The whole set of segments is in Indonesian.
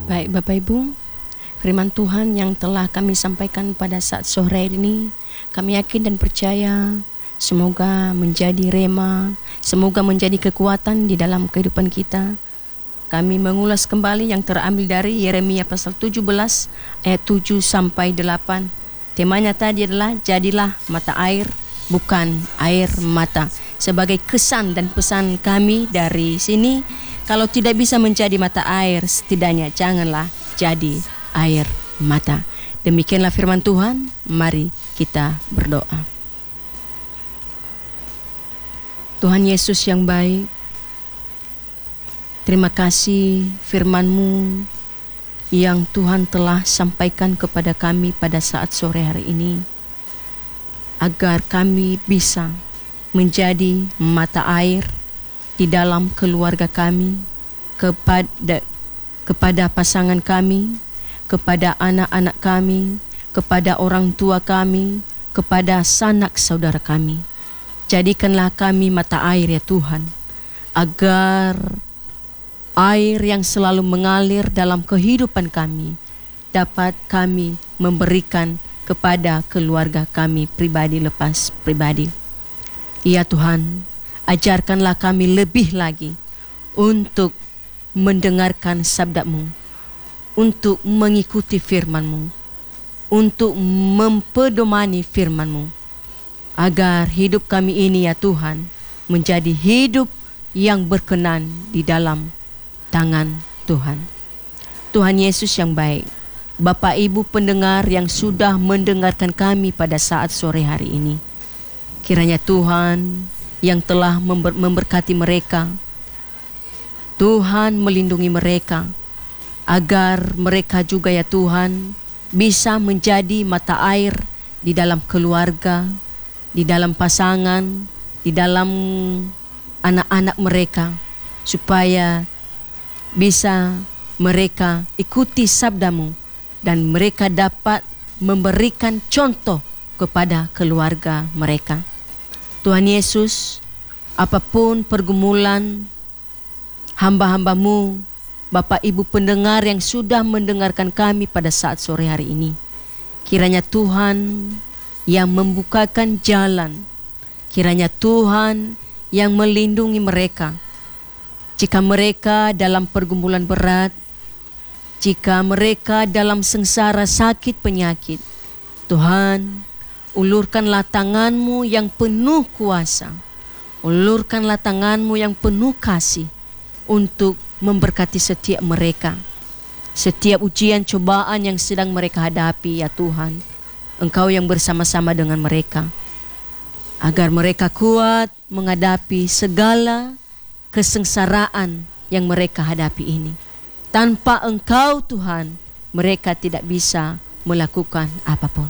Baik Bapak Ibu, firman Tuhan yang telah kami sampaikan pada saat sore ini, kami yakin dan percaya semoga menjadi rema, semoga menjadi kekuatan di dalam kehidupan kita. Kami mengulas kembali yang terambil dari Yeremia pasal 17 ayat 7 sampai 8. Temanya tadi adalah jadilah mata air, bukan air mata. Sebagai kesan dan pesan kami dari sini, kalau tidak bisa menjadi mata air, setidaknya janganlah jadi air mata. Demikianlah firman Tuhan, mari kita berdoa. Tuhan Yesus yang baik, terima kasih firman-Mu yang Tuhan telah sampaikan kepada kami pada saat sore hari ini, agar kami bisa menjadi mata air di dalam keluarga kami, kepada pasangan kami, kepada anak-anak kami, kepada orang tua kami, kepada sanak saudara kami. Jadikanlah kami mata air ya Tuhan, agar air yang selalu mengalir dalam kehidupan kami dapat kami memberikan kepada keluarga kami pribadi lepas pribadi. Ya Tuhan, ajarkanlah kami lebih lagi untuk mendengarkan sabda-Mu, untuk mengikuti firman-Mu, untuk mempedomani firman-Mu, agar hidup kami ini ya Tuhan menjadi hidup yang berkenan di dalam tangan Tuhan. Tuhan Yesus yang baik, Bapak Ibu pendengar yang sudah mendengarkan kami pada saat sore hari ini, kiranya Tuhan yang telah memberkati mereka, Tuhan melindungi mereka, agar mereka juga ya Tuhan bisa menjadi mata air di dalam keluarga, di dalam pasangan, di dalam anak-anak mereka, supaya bisa mereka ikuti sabda-Mu dan mereka dapat memberikan contoh kepada keluarga mereka. Tuhan Yesus, apapun pergumulan hamba-hamba-Mu, Bapak Ibu pendengar yang sudah mendengarkan kami pada saat sore hari ini, kiranya Tuhan yang membukakan jalan, kiranya Tuhan yang melindungi mereka. Jika mereka dalam pergumulan berat, jika mereka dalam sengsara sakit penyakit, Tuhan, ulurkanlah tangan-Mu yang penuh kuasa, ulurkanlah tangan-Mu yang penuh kasih untuk memberkati setiap mereka. Setiap ujian cobaan yang sedang mereka hadapi ya Tuhan, Engkau yang bersama-sama dengan mereka, agar mereka kuat menghadapi segala kesengsaraan yang mereka hadapi ini. Tanpa Engkau Tuhan, mereka tidak bisa melakukan apapun.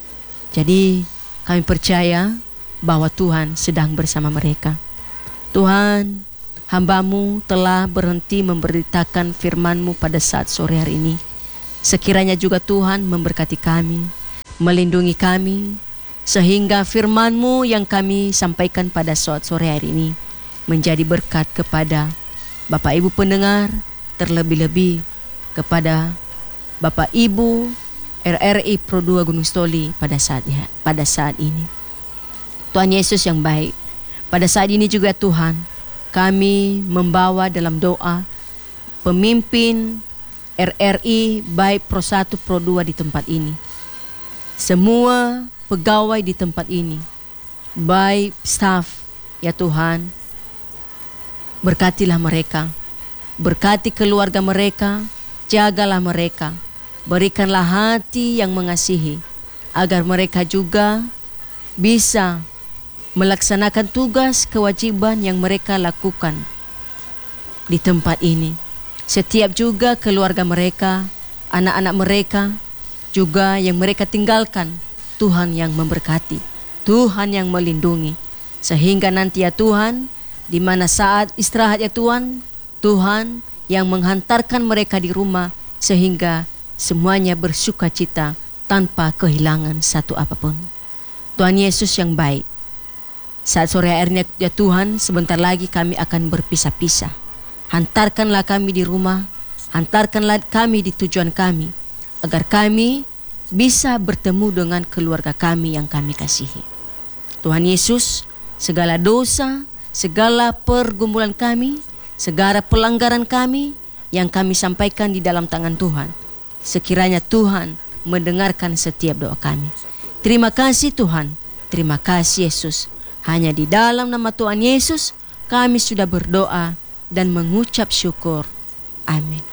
Jadi kami percaya bahwa Tuhan sedang bersama mereka. Tuhan, hamba-Mu telah berhenti memberitakan firman-Mu pada saat sore hari ini. Sekiranya juga Tuhan memberkati kami, melindungi kami, sehingga firman-Mu yang kami sampaikan pada saat sore hari ini menjadi berkat kepada Bapak Ibu pendengar, terlebih-lebih kepada Bapak Ibu RRI Pro 2 Gunung Stoli pada saat ini. Tuhan Yesus yang baik, pada saat ini juga Tuhan, kami membawa dalam doa pemimpin RRI baik Pro 1 Pro 2 di tempat ini, semua pegawai di tempat ini, baik staf ya Tuhan, berkatilah mereka, berkati keluarga mereka, jagalah mereka, berikanlah hati yang mengasihi, agar mereka juga bisa melaksanakan tugas kewajiban yang mereka lakukan di tempat ini. Setiap juga keluarga mereka, anak-anak mereka, juga yang mereka tinggalkan, Tuhan yang memberkati, Tuhan yang melindungi, sehingga nanti ya Tuhan, di mana saat istirahat ya Tuhan, Tuhan yang menghantarkan mereka di rumah, sehingga semuanya bersuka cita tanpa kehilangan satu apapun. Tuhan Yesus yang baik, saat sore hari ya Tuhan, sebentar lagi kami akan berpisah-pisah. Hantarkanlah kami di rumah, Hantarkanlah kami di tujuan kami, agar kami bisa bertemu dengan keluarga kami yang kami kasihi. Tuhan Yesus, segala dosa, segala pergumulan kami, segala pelanggaran kami yang kami sampaikan di dalam tangan Tuhan, sekiranya Tuhan mendengarkan setiap doa kami. Terima kasih Tuhan, terima kasih Yesus. Hanya di dalam nama Tuhan Yesus kami sudah berdoa dan mengucap syukur. Amin.